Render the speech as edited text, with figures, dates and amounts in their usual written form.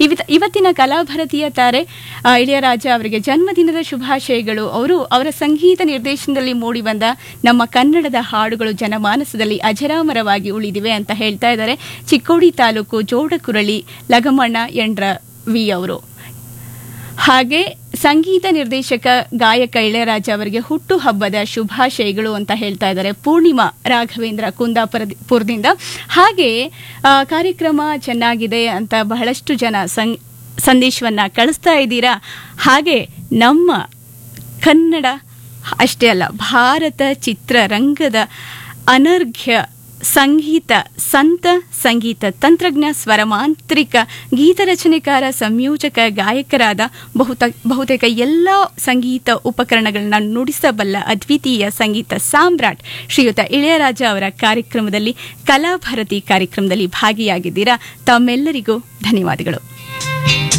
ಇವತ್ತಿನ ಕಲಾಭಾರತೀಯ ತಾರೆ ಇಳೆಯರಾಜ ಅವರಿಗೆ ಜನ್ಮದಿನದ ಶುಭಾಶಯಗಳು. ಅವರ ಸಂಗೀತ ನಿರ್ದೇಶನದಲ್ಲಿ ಮೂಡಿಬಂದ ನಮ್ಮ ಕನ್ನಡದ ಹಾಡುಗಳು ಜನಮಾನಸದಲ್ಲಿ ಅಜರಾಮರವಾಗಿ ಉಳಿದಿವೆ ಅಂತ ಹೇಳ್ತಾ ಇದ್ದಾರೆ ಚಿಕ್ಕೋಡಿ ತಾಲೂಕು ಜೋಡಕುರಳಿ ಲಗಮಣ್ಣ ಎಂಡ್ರ ವಿ ಅವರು. ಹಾಗೆ ಸಂಗೀತ ನಿರ್ದೇಶಕ ಗಾಯಕ ಇಳೆಯರಾಜ ಅವರಿಗೆ ಹುಟ್ಟು ಹಬ್ಬದ ಶುಭಾಶಯಗಳು ಅಂತ ಹೇಳ್ತಾ ಇದ್ದಾರೆ ಪೂರ್ಣಿಮಾ ರಾಘವೇಂದ್ರ ಕುಂದಾಪುರದಿಂದ. ಹಾಗೆ ಕಾರ್ಯಕ್ರಮ ಚೆನ್ನಾಗಿದೆ ಅಂತ ಬಹಳಷ್ಟು ಜನ ಸಂದೇಶವನ್ನ ಕಳಿಸ್ತಾ ಇದ್ದೀರಾ. ಹಾಗೆ ನಮ್ಮ ಕನ್ನಡ ಅಷ್ಟೇ ಅಲ್ಲ, ಭಾರತ ಚಿತ್ರರಂಗದ ಅನರ್ಘ್ಯ ಸಂಗೀತ ಸಂತ, ಸಂಗೀತ ತಂತ್ರಜ್ಞ, ಸ್ವರಮಾಂತ್ರಿಕ, ಗೀತರಚನೆಕಾರ, ಸಂಯೋಜಕ, ಗಾಯಕರಾದ ಬಹುತೇಕ ಎಲ್ಲ ಸಂಗೀತ ಉಪಕರಣಗಳನ್ನ ನುಡಿಸಬಲ್ಲ ಅದ್ವಿತೀಯ ಸಂಗೀತ ಸಾಮ್ರಾಟ್ ಶ್ರೀಯುತ ಇಳೆಯರಾಜ ಅವರ ಕಾರ್ಯಕ್ರಮದಲ್ಲಿ ಕಲಾಭಾರತಿ ಕಾರ್ಯಕ್ರಮದಲ್ಲಿ ಭಾಗಿಯಾಗಿದ್ದೀರಾ. ತಮ್ಮೆಲ್ಲರಿಗೂ ಧನ್ಯವಾದಗಳು.